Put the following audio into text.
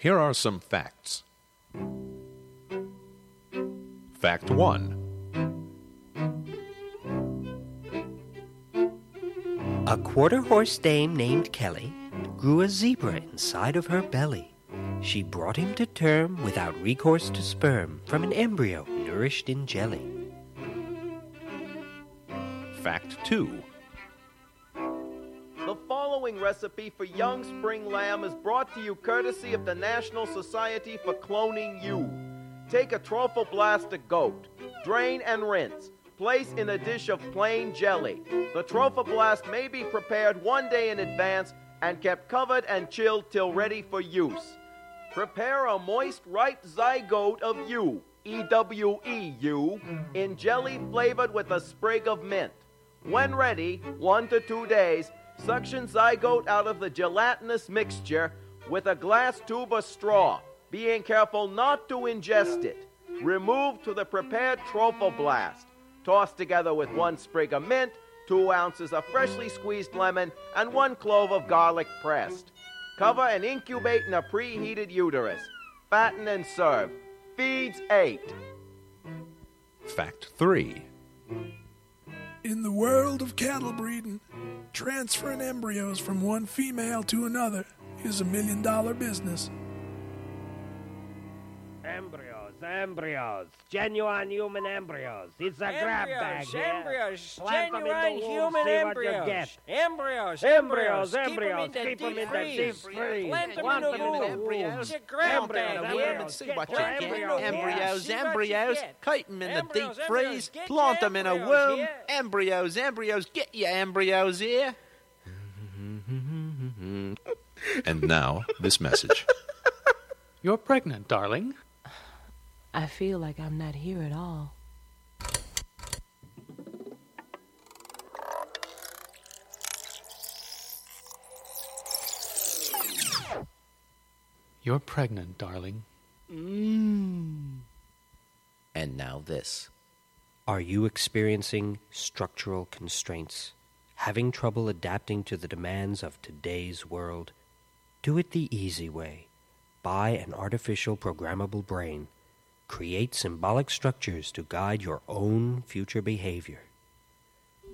Here are some facts. Fact 1. A quarter-horse dame named Kelly grew a zebra inside of her belly. She brought him to term without recourse to sperm from an embryo nourished in jelly. Fact 2. The following recipe for young spring lamb is brought to you courtesy of the National Society for Cloning You. Take a trophoblastic goat, drain and rinse. Place in a dish of plain jelly. The trophoblast may be prepared 1 day in advance and kept covered and chilled till ready for use. Prepare a moist ripe zygote of U, E-W-E-U, in jelly flavored with a sprig of mint. When ready, 1 to 2 days, suction zygote out of the gelatinous mixture with a glass tube or straw, being careful not to ingest it. Remove to the prepared trophoblast. Toss together with 1 sprig of mint, 2 ounces of freshly squeezed lemon, and 1 clove of garlic pressed. Cover and incubate in a preheated uterus. Fatten and serve. Feeds 8. Fact 3. In the world of cattle breeding, transferring embryos from one female to another is $1 million business. Embryos, genuine human embryos. It's a grab bag here. Embryos, Plant 'em in the genuine womb, human see what you embryos. get. Embryos. Keep them in the deep freeze. Plant them Plant in them the in the womb. womb. It's a grab Embryos, bag embryos. here. And see Get what you plant get. them in the womb. Embryos, See what you embryos, get. keep them in the deep Embryos, freeze, get plant your them in a embryos womb. here. Embryos, get your embryos here. And now, this message. You're pregnant, darling. I feel like I'm not here at all. You're pregnant, darling. And now this. Are you experiencing structural constraints? Having trouble adapting to the demands of today's world? Do it the easy way. Buy an artificial programmable brain. Create symbolic structures to guide your own future behavior.